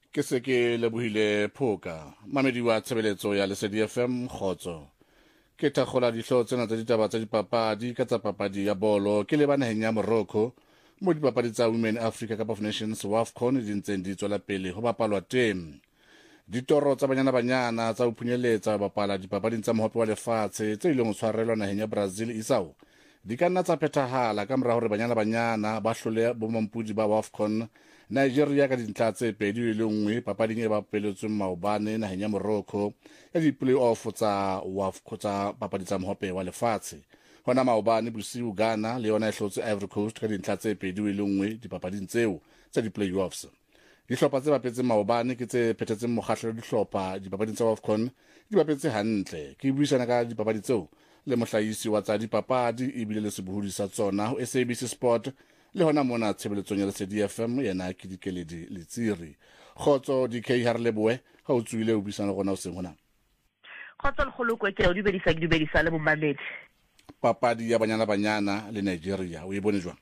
Ke se ke lebohile Phoka, mamedi wa tshebeletso ya Lesedi FM Kgotso. Ke thakgola dihlo tsena tsa ditaba tsa dipapadi ka tsa papadi ya bolo ke leba naheng ya Morocco mo dipapadi tsa Women Africa Cup of Nations WAFCON di ntseng di tswela pele ho bapalwa teng. Ditoro tsa banyana tsa ho phunyeletsa bapala dipapading tsa mohope wa lefatshe tse ileng ho tshwarelwa naheng ya Brazil isao di ka nna tsa phethahala ka mora hore banyana ba hlole bomampudi ba WAFCON Nigeria ka dintlha tse 2-1 papading e bapeletsweng maobane naheng ya Morocco ya di-play-off tsa WAFCON tsa papadi tsa mohope wa lefatshe. Hona maobane bosiu Ghana le yona e hlotse Ivory Coast ka dintlha tse 2-1 dipapading tseo tsa di-play-offs. Dihlopha tse bapetseng maobane ke tse phethetseng mokgahlelo dihlopha dipapading tsa WAFCON di bapetse hantle. Ke buisana ka dipapadi tseo le mohlahisi wa tsa dipapadi ebile le sebohodi sa tsona ho SABC Sport le hona mona tshebeletsong ya Lesedi FM yena ke Dikeledi Letsiri. Kgotso DK ha re lebohe ha o tswile ho buisana rona o seng hona. Kgotso le kgoloko ke o di bedisa le bomamedi. Papadi ya banyana le Nigeria o e bone jwang?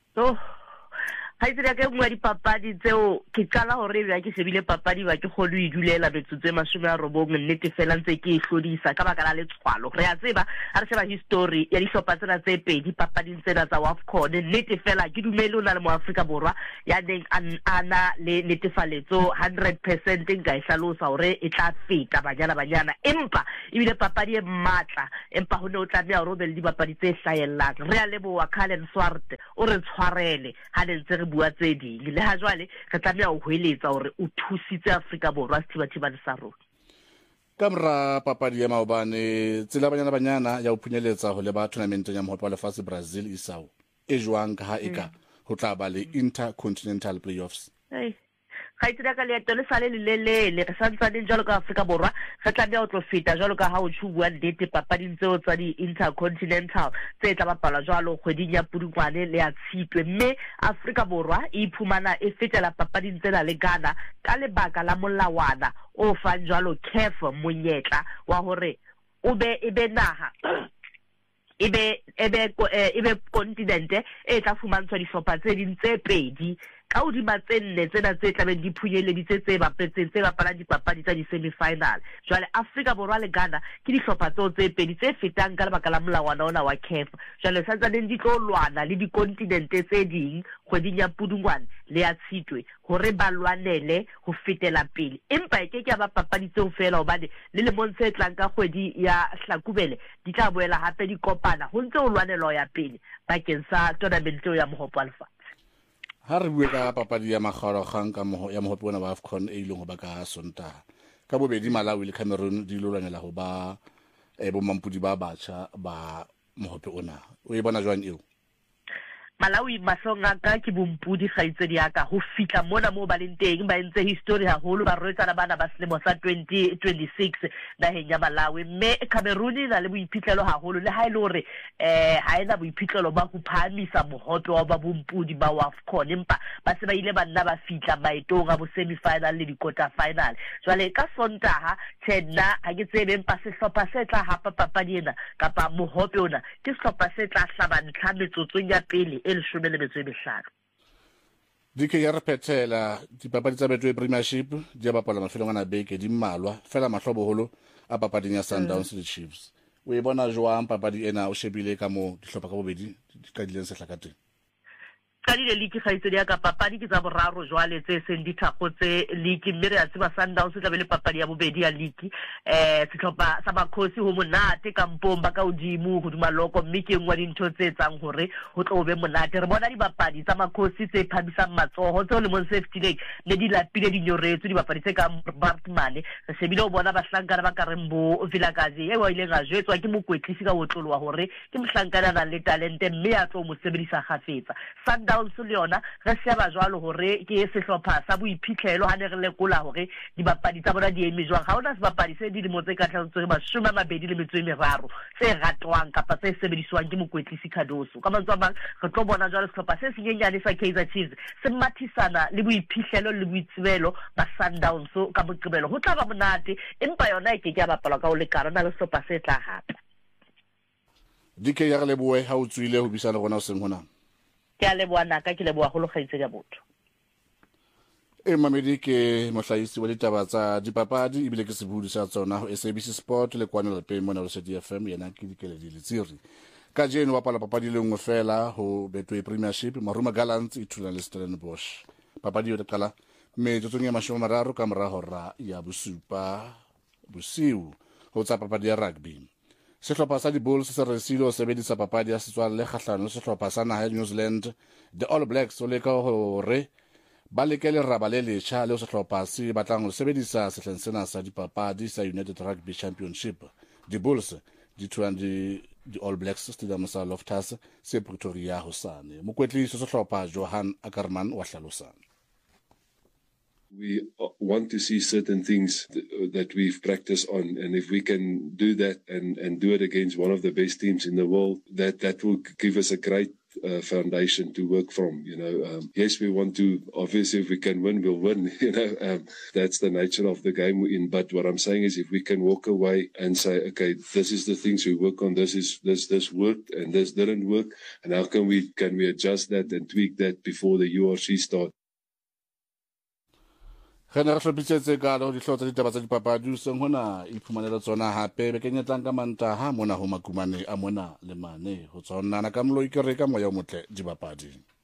Ha itse ka ngwa dipapadi tseo ke qala hore ba ke shebile papadi ba ke kgolo e dulela metsotso e 90 nnete fela ntse ke e hlodisa ka baka la letshwalo re a tseba ha re sheba history ya dihlopha tsena tse pedi papading tsena tsa WAFCON nnete fela ke dumele o na le mo Afrika Borwa ya neng ana le netefaletso 100% nka e hlalosa hore e tla feta banyana empa ebile papadi e matla empa ho ne o tlameha hore o be le dipapadi tse hlaellang re a leboha Kalen Swart o re tshwarele ha ne ntse bua tse ding le ha jwale re tlameha ho hweletsa hore o thusitse Afrika Borwa sethibathibane sa rona. Kamra papadi ya maobane tsela banyana ya ho phunyeletsa ho leba tournament ya mohope wa lefatshe Brazil isao e jwang ka ha eka ho tla ba le intercontinental playoffs. Ga itse ka leeto le sale le re santsane jwalo ka Afrika Borwa re tlameha ho tlo feta jwalo ka ha o tshubua nnete papading tseo tsa di-intercontinental tse tla bapala jwalo kgweding ya Pudungwane le ya Tshitwe mme Afrika Borwa e iphumana e fetela papading tsena le Ghana ka lebaka la molawana o fang jwalo CAF monyetla wa hore o be ebe naha ebe continent e tla fumantshwa dihlopha tse ding tse pedi ka hodima tse nne tsena tse tlabeng di phunyeleditse tse bapetseng tse bapalang dipapadi tsa di-semi-final. Jwale Afrika Borwa le Ghana ke dihlopha tseo tse pedi tse fetang ka lebaka la molawana ona wa CAF. Jwale santsaneng di tlo lwana le dikontinente tse ding kgweding ya Pudungwane le ya Tshitwe hore ba lwanele ho fetela pele empa e ke ba papadi tseo fela hobane le lemong se tlang ka kgwedi ya Hlakubele di tla boela hape di kopana ho ntse o lwanelwa ya pele bakeng sa tournament ya mohope wa lefatshe. Ha re bue ka papadi ya makgaolakgang ka ya mohope ona wa AFCON e ileng ho ba ka Sontaha ka bobedi Malawi le Cameroon di lo lwanela ho ba bomampudi ba batjha ba mohope ona o e bona jwang eo? Malawi mahlonga ka ke bompudi kgaitsedi ya ka ho fitla mona mo ba leng teng ba entse history haholo ba rwetsana bana ba selemo sa 2026 naheng ya Malawi mme Cameroon na le boiphitlelo haholo le ha ile hore ha ena boiphitlelo ba ho phamisa mohope wa ba bompudi ba WAFCON empa ba se ba ile ba nna ba fitla baetong a bo semi final le di quarter final. Jwale ka Sontaha tshena ha ke tsebe empa sehlopha se tla hapa papadi ena kapa mohope ona ke sehlopha se tla hlabana tlametsotso ya pele el shome le metso e mehlano. DK ya repetela dipapadi tsa Betway Premiership di bapala mafelong ana beke di mmalwa fela mahloboholo a papading ya Sundowns le Chiefs. O e bona jwang papadi ena o shebile ka mo dihlopha ka bobedi di ka dileng sehlakateng? Ka di league khaitsedi ya ka papadi ke tsa boraro jwale tse seng di thakgotse league mme re a tseba Sundowns ka bele papadi ya bobedi ya league sehlopha sa Makhosi ho monate ka mpong ba ka hodimo ho duma loko mme ke ngwa dintho tse tsang hore ho tlo be monate re bona dibapadi tsa Makhosi tse phabisang matsoho tse le mon safety league le di lapile di nyoretso dibapadi tse ka Bartman re sebile o bona bahlankana ba ka rembo Vilakazi e wa ile ga jwetswa ke mokwetlisi ka wotlolo wa hore ke mohlankana na le talente mme ya tlo mo sebedisa khafetsa Sundowns le yona re sheba jwalo hore ke sehlopha sa boiphitlhelo ha ne re lekola hore dibapadi tsa bona di eme jwang ha ona sebapadi se di mo tse ka tlhatswe ba 23 tse ratwang kapa tse sebediswang ke mokwetlisi Khadoso ka mantswe a mang re tlo bona jwalo sehlopha se senyenyane sa Kaizer Chiefs se mathisana le boiphihlelo le boitsebelo ba Sundowns ka boqebelo ho tla ba monate empa yona e ke ya bapalwa ka o lekana na le sehlopha se tla hapa. DK ya re lebohe ha o tswile ho bisana rona o seng hona. Ke a leboha naka ke leboha go lo kgaitsedi ya botho. mamedi ke mohlahisi wa ditaba tsa dipapadi ebile ke sebudi sa tsona ho SABC Sport le kwana lapeng mona Lesedi FM yena ke dikeledi letsiri ka jeno wa pala papadi le nngwe fela ho Betway Premiership Maruma Gallants e thula le Stellenbosch papadi yo qala metsotso ya 30 ka mora hora ya bosupa bosiu ho tsa papadi ya rugby sehlopha sa di-Bulls se resile ho sebedisa papadi ya setswalle kgahlano le sehlopha sa naha ya New Zealand the All Blacks o leka hore ba leke leraba le letjha le sehlopha se batlang ho sebedisa sehleng sena sa dipapadi sa United Rugby Championship di-Bulls di All Blacks stadium sa Loftus se Pretoria hosane mokwetliso sehlopha Johan Ackerman wa hlalosa. We want to see certain things that we've practiced on, and if we can do that and do it against one of the best teams in the world, that will give us a great foundation to work from. Yes, we want to, obviously if we can win, we'll win. That's the nature of the game we're in. But what I'm saying is, if we can walk away and say, okay, this is the things we work on, this worked and this didn't work, and how can we adjust that and tweak that before the URC start. General Fabitse ka lo di hlotsa ditaba tsa dipapadi useng hona iphumanela tsona hape be kenyetlang ka mantaha mona ho makumane a mona le mane ho tsona ka mlo ikereka moya o motle dipapadi.